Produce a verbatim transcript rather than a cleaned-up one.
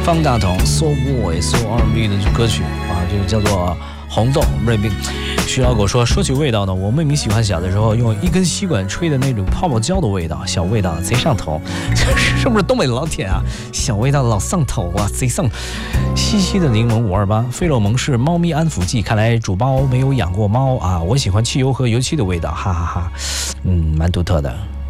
方大同 So Boy So R and B 的歌曲啊，这个叫做红豆瑞冰。徐老狗说，说起味道呢，我妹妹喜欢小的时候用一根吸管吹的那种泡泡胶的味道，小味道贼上头。是不是东北的老铁啊？小味道老上头啊，贼上。西西的柠檬五二八，费洛蒙是猫咪安抚剂，看来主猫没有养过猫啊。我喜欢汽油和油漆的味道，哈哈哈，嗯，蛮独特的。